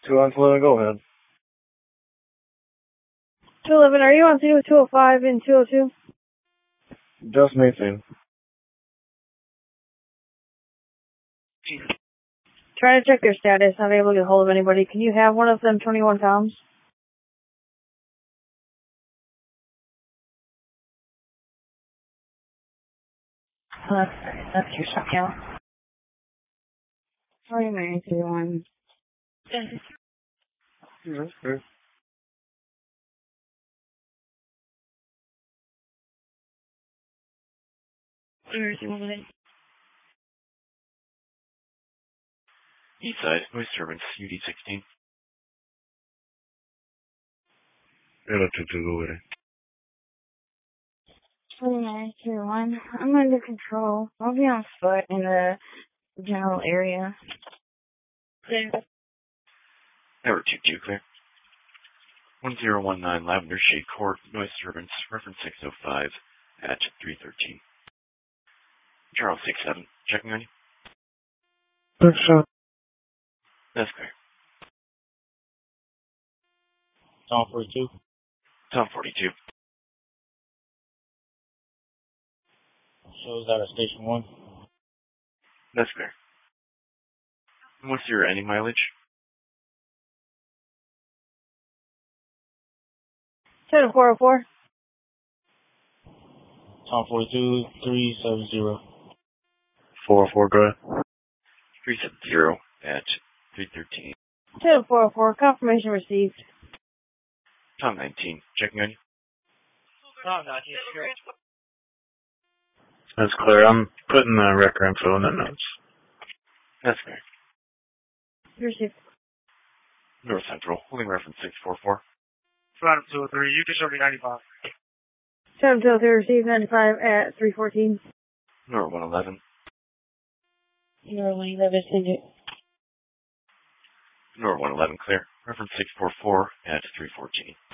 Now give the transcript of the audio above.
2 on 11, go ahead. 211, are you on scene with 205 and 202? Just Mason. Trying to check their status, not able to get hold of anybody. Can you have one of them 21 pounds? That's your shot count. 4921. That's fair. Eastside, Noise Disturbance, UD16. Era to go with it. 2921. I'm under control. I'll be on foot in the general area. Tower 22, clear. 1019 Lavender Shade Court, Noise Disturbance, reference 605 at 313. Charles 67, checking on you. Good shot. That's clear. Tom 42. Tom 42. Shows out at Station 1. That's clear. What's your ending mileage? 7404. Tom 42, 370. 404, go ahead. 370 at 313. 7404, confirmation received. Tom 19, checking on you. Tom 19, sure. That's clear. I'm putting the record info in the notes. That's clear. Received. North Central, holding reference 644. Flight 203, you can show me 95. 7203, received 95 at 314. North 111. You're only 11, North 111, clear. Reference 644 at 314.